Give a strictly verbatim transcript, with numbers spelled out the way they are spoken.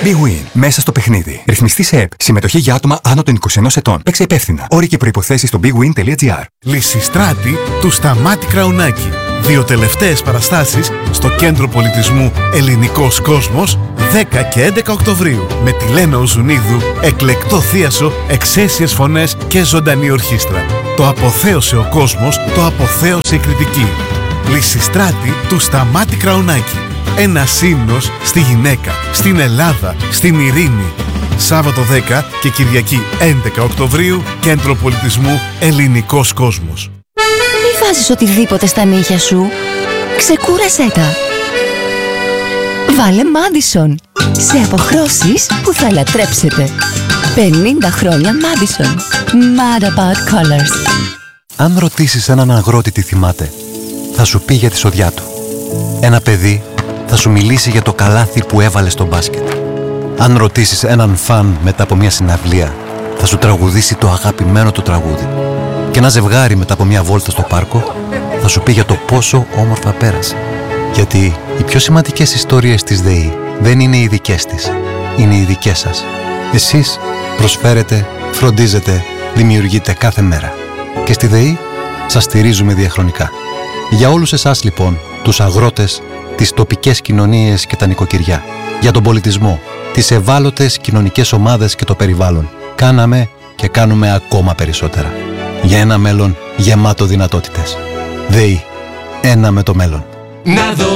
BWIN. Μέσα στο παιχνίδι. Ρυθμιστή σε ΕΠ. Συμμετοχή για άτομα άνω των είκοσι ενός ετών. Παίξε υπεύθυνα. Όροι και προϋποθέσεις στο bwin τελεία gr. Λυσιστράτη του Σταμάτη Κραουνάκη. Δύο τελευταίες παραστάσεις στο Κέντρο Πολιτισμού Ελληνικός Κόσμος δέκα και έντεκα Οκτωβρίου. Με τη Λένα Οζουνίδου, εκλεκτό θίασο, εξαίσιες φωνές και ζωντανή ορχήστρα. Το αποθέωσε ο κόσμος, το αποθέωσε η κριτική. Λυσιστράτη του Σταμάτη Κραουνάκη. Ένας ύμνος στη γυναίκα, στην Ελλάδα, στην ειρήνη. Σάββατο δέκα και Κυριακή έντεκα Οκτωβρίου, Κέντρο Πολιτισμού Ελληνικός Κόσμος. Μη βάζεις οτιδήποτε στα νύχια σου. Ξεκούρασέ τα. Βάλε Madison. Σε αποχρώσεις που θα λατρέψετε. πενήντα χρόνια Madison. Mad about colors. Αν ρωτήσεις έναν αγρότη τι θυμάται, θα σου πει για τη σοδιά του. Ένα παιδί θα σου μιλήσει για το καλάθι που έβαλε στο μπάσκετ. Αν ρωτήσεις έναν φαν μετά από μια συναυλία, θα σου τραγουδήσει το αγαπημένο του τραγούδι. Και ένα ζευγάρι μετά από μια βόλτα στο πάρκο θα σου πει για το πόσο όμορφα πέρασε. Γιατί οι πιο σημαντικές ιστορίες της ΔΕΗ δεν είναι οι δικές της, είναι οι δικές σας. Εσείς προσφέρετε, φροντίζετε, δημιουργείτε κάθε μέρα. Και στη ΔΕΗ σας στηρίζουμε διαχρονικά. Για όλους εσάς λοιπόν, τους αγρότες, τις τοπικές κοινωνίες και τα νοικοκυριά, για τον πολιτισμό, τις ευάλωτες κοινωνικές ομάδες και το περιβάλλον, κάναμε και κάνουμε ακόμα περισσότερα. Για ένα μέλλον γεμάτο δυνατότητες. ΔΕΗ. Ένα με το μέλλον.